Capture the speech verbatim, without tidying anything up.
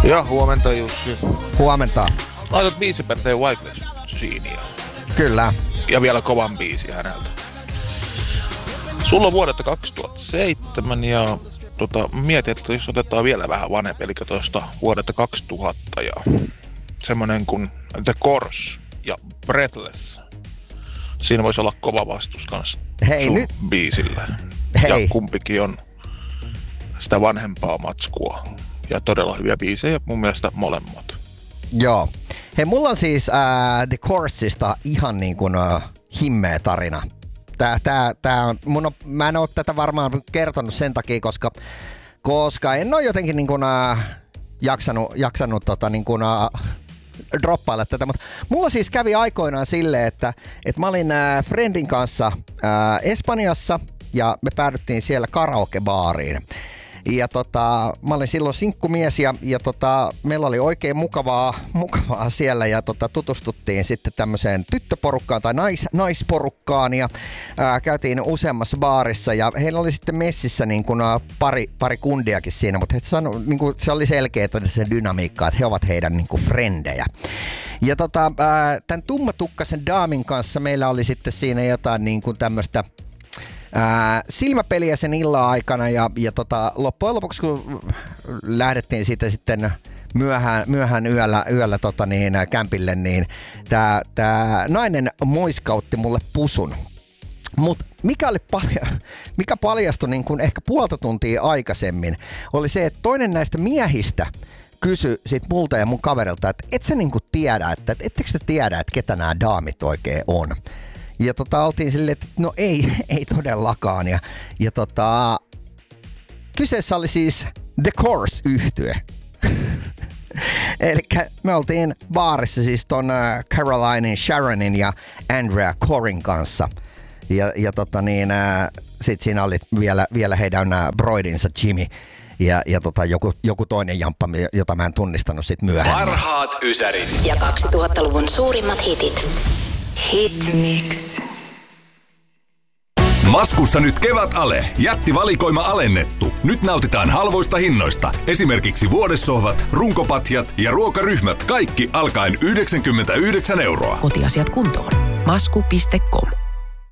Ja huomenta Jussi. Huomenta. Laitat biisi per tee Wyclef Jeania. Kyllä. Ja vielä kovan biisi häneltä. Sulla on vuodelta kaksituhattaseitsemän ja tota, mietin, että jos otetaan vielä vähän vanhempi, eli tuosta vuodelta kaksituhatta ja semmonen kuin The Course ja Breathless. Siinä voisi olla kova vastus kanssa Hei, sun nyt. biisille. Hei. Ja kumpikin on sitä vanhempaa matskua. Ja todella hyviä biisejä, mun mielestä molemmat. Joo. Hei, mulla on siis äh, The Coursesta ihan niin kuin äh, himmeä tarina. Tää, tää, tää on, mun on, mä en oo tätä varmaan kertonut sen takia, koska, koska en oo jotenkin niin kuin, äh, jaksanut, jaksanut tota, niin kuin, äh, droppailla tätä. Mutta mulla siis kävi aikoinaan silleen, että, että mä olin äh, friendin kanssa äh, Espanjassa ja me päädyttiin siellä karaokebaariin. Ja tota, mä olin silloin sinkkumies ja, ja tota, meillä oli oikein mukavaa, mukavaa siellä ja tota, tutustuttiin sitten tämmöiseen tyttöporukkaan tai nais, naisporukkaan ja ää, käytiin useammassa baarissa ja heillä oli sitten messissä niin kuin, ä, pari, pari kundiakin siinä, mutta he sano, niin kuin, se oli selkeä se dynamiikka, että he ovat heidän niin kuin frendejä. Ja tota, ää, tämän tummatukkaisen daamin kanssa meillä oli sitten siinä jotain niin kuin tämmöistä Ää, silmäpeliä sen illan aikana ja, ja tota, loppujen lopuksi kun lähdettiin siitä sitten myöhään, myöhään yöllä, yöllä tota niin, kämpille, niin tää, tää nainen moiskautti mulle pusun. Mut mikä, oli palja, mikä paljastui niin kuin ehkä puolta tuntia aikaisemmin, oli se, että toinen näistä miehistä kysyi sit multa ja mun kaverilta, että et sä niinku tiedä, että et, ettekö te tiedä, että ketä nämä daamit oikein on. Ja tota, oltiin silleen, että no ei, ei todellakaan. Ja, ja tota, kyseessä oli siis The Course-yhtye. Elikkä me oltiin baarissa siis ton Carolinen Sharonin ja Andrea Corin kanssa. Ja, ja tota niin, sit siinä oli vielä, vielä heidän broidinsa Jimmy. Ja, ja tota, joku, joku toinen jamppa, jota mä en tunnistanut sit myöhemmin. Parhaat ysärit. Ja kaksituhattaluvun suurimmat hitit. Hit Mix. Maskussa nyt kevätale. Jättivalikoima alennettu. Nyt nautitaan halvoista hinnoista. Esimerkiksi vuodessohvat, runkopatjat ja ruokaryhmät. Kaikki alkaen yhdeksänkymmentäyhdeksän euroa. Kotiasiat kuntoon. Masku piste com.